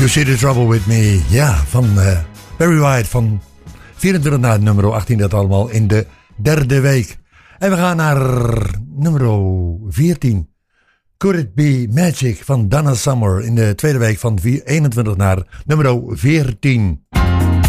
You See the Trouble With Me. Ja, van Barry White van 24 naar nummer 18. Dat allemaal in de derde week. En we gaan naar nummer 14. Could It Be Magic van Donna Summer. In de tweede week van 21 naar nummer 14.